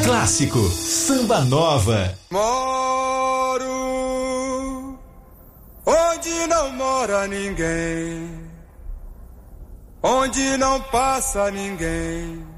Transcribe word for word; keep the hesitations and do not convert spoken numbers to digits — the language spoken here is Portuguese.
Clássico Samba Nova. Moro onde não mora ninguém, onde não passa ninguém,